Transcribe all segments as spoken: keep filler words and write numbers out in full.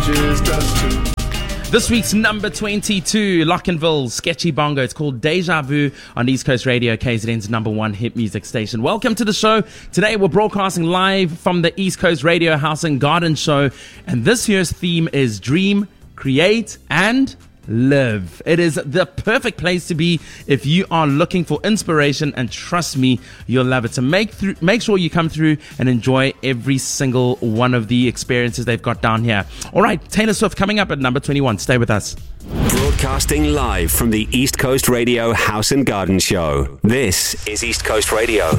Cheers, just two. This week's number twenty-two, Lockenville, Sketchy Bongo. It's called Deja Vu on East Coast Radio, K Z N's number one hit music station. Welcome to the show. Today we're broadcasting live from the East Coast Radio House and Garden Show. And this year's theme is Dream, Create, and Live. It is the perfect place to be if you are looking for inspiration, and trust me, you'll love it. So make through, make sure you come through and enjoy every single one of the experiences they've got down here. All right, Taylor Swift coming up at number twenty-one. Stay with us. Broadcasting live from the East Coast Radio House and Garden Show. This is East Coast Radio.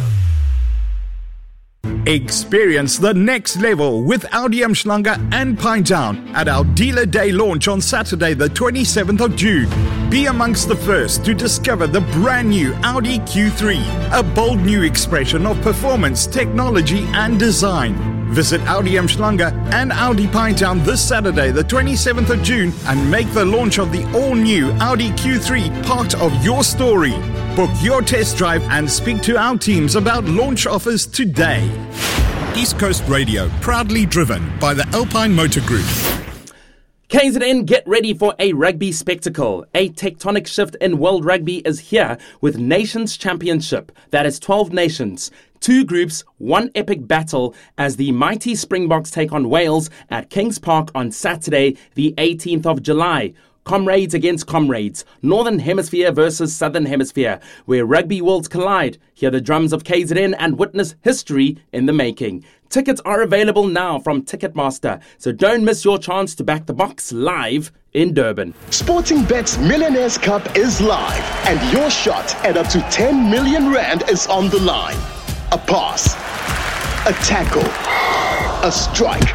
Experience the next level with Audi Umhlanga and Pinetown at our Dealer Day launch on Saturday the twenty-seventh of June. Be amongst the first to discover the brand new Audi Q three, a bold new expression of performance, technology and design. Visit Audi Umhlanga and Audi Pinetown this Saturday the twenty-seventh of June and make the launch of the all-new Audi Q three part of your story. Book your test drive and speak to our teams about launch offers today. East Coast Radio, proudly driven by the Alpine Motor Group. K Z N, get ready for a rugby spectacle. A tectonic shift in world rugby is here with Nations Championship. That is twelve nations. Two groups, one epic battle as the mighty Springboks take on Wales at Kings Park on Saturday, the eighteenth of July. Comrades against comrades, Northern Hemisphere versus Southern Hemisphere, where rugby worlds collide. Hear the drums of K Z N and witness history in the making. Tickets are available now from Ticketmaster, so don't miss your chance to back the Boks live in Durban. Sportingbet's Millionaires Cup is live, and your shot at up to ten million rand is on the line. A pass, a tackle, a strike.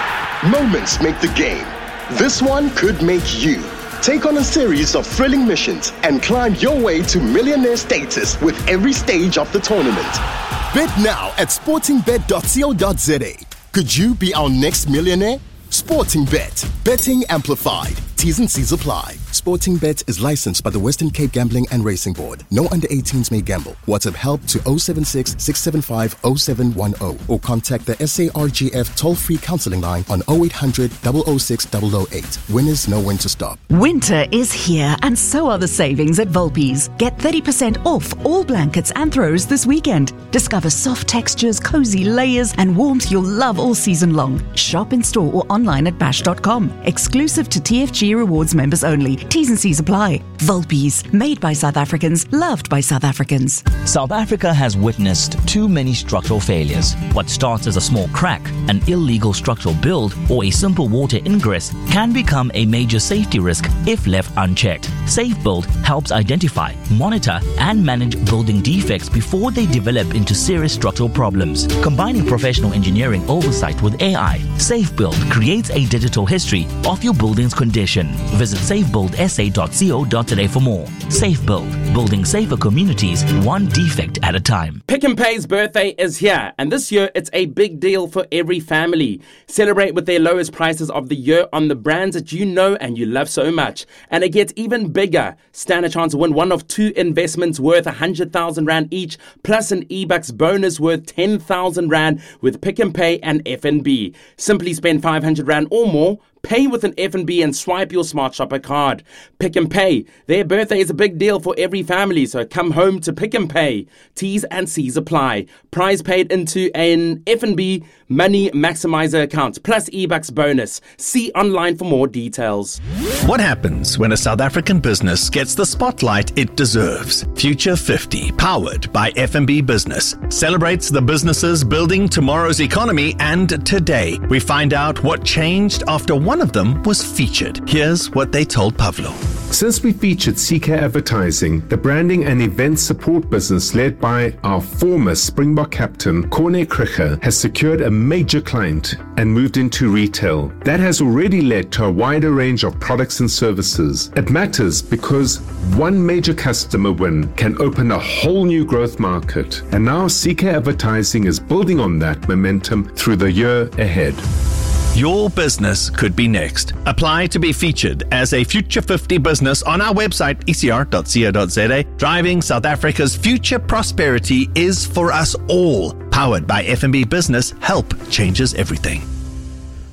Moments make the game. This one could make you. Take on a series of thrilling missions and climb your way to millionaire status with every stage of the tournament. Bet now at sportingbet dot co dot za. Could you be our next millionaire? Sportingbet. Betting amplified. T's and C's apply. Sportingbet is licensed by the Western Cape Gambling and Racing Board. No under eighteens may gamble. WhatsApp help to oh seven six, six seven five, oh seven one oh or contact the S A R G F toll-free counseling line on oh eight hundred, oh oh six, oh oh eight. Winners know when to stop. Winter is here and so are the savings at Volpi's. Get thirty percent off all blankets and throws this weekend. Discover soft textures, cozy layers and warmth you'll love all season long. Shop in store or online at bash dot com. Exclusive to T F G Rewards members only. T's and C's apply. Volpi's, made by South Africans, loved by South Africans. South Africa has witnessed too many structural failures. What starts as a small crack, an illegal structural build, or a simple water ingress can become a major safety risk if left unchecked. SafeBuild helps identify, monitor, and manage building defects before they develop into serious structural problems. Combining professional engineering oversight with A I, SafeBuild creates a digital history of your building's condition. Visit safe build s a dot co dot za for more. SafeBuild, building safer communities, one defect at a time. Pick n Pay's birthday is here, and this year it's a big deal for every family. Celebrate with their lowest prices of the year on the brands that you know and you love so much. And it gets even bigger. Stand a chance to win one of two investments worth one hundred thousand rand each, plus an e-bucks bonus worth ten thousand rand with Pick n Pay and F N B. Simply spend five hundred rand or more, pay with an F N B and swipe your Smart Shopper card. Pick n Pay. Their birthday is a big deal for every family, so come home to Pick n Pay. T's and C's apply. Prize paid into an F N B Money Maximizer account, plus e-bucks bonus. See online for more details. What happens when a South African business gets the spotlight it deserves? Future fifty, powered by F N B Business, celebrates the businesses building tomorrow's economy, and today we find out what changed after one of them was featured. Here's what they told Pavlo. Since we featured C K Advertising, the branding and event support business led by our former Springbok captain, Corne Krige, has secured a major client and moved into retail. That has already led to a wider range of products and services. It matters because one major customer win can open a whole new growth market. And now C K Advertising is building on that momentum through the year ahead. Your business could be next. Apply to be featured as a Future fifty business on our website, e c r dot co dot za. Driving South Africa's future prosperity is for us all. Powered by F N B Business, help changes everything.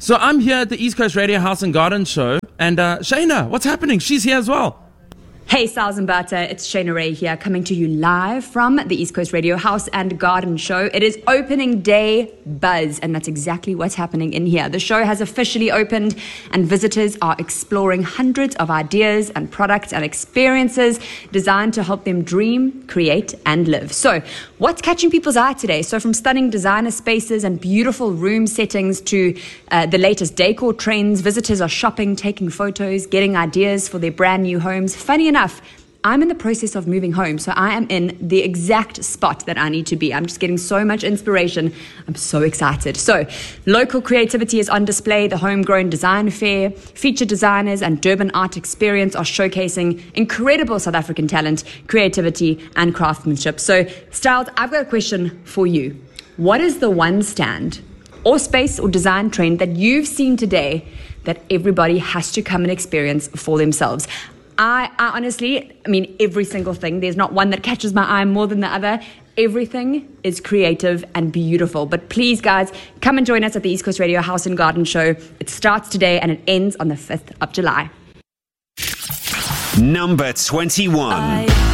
So I'm here at the East Coast Radio House and Garden Show, and uh, Shayna, what's happening? She's here as well. Hey, Styles and Butter, it's Shayna Ray here, coming to you live from the East Coast Radio House and Garden Show. It is opening day buzz, and that's exactly what's happening in here. The show has officially opened, and visitors are exploring hundreds of ideas and products and experiences designed to help them dream, create, and live. So, what's catching people's eye today? So, from stunning designer spaces and beautiful room settings to uh, the latest decor trends, visitors are shopping, taking photos, getting ideas for their brand new homes. Funny enough, Enough, I'm in the process of moving home, so I am in the exact spot that I need to be. I'm just getting so much inspiration. I'm so excited. So, local creativity is on display. The Homegrown Design Fair, featured designers and Durban Art Experience are showcasing incredible South African talent, creativity, and craftsmanship. So, Styles, I've got a question for you. What is the one stand or space or design trend that you've seen today that everybody has to come and experience for themselves? I, I honestly, I mean, every single thing. There's not one that catches my eye more than the other. Everything is creative and beautiful. But please, guys, come and join us at the East Coast Radio House and Garden Show. It starts today and it ends on the fifth of July. Number twenty-one. I-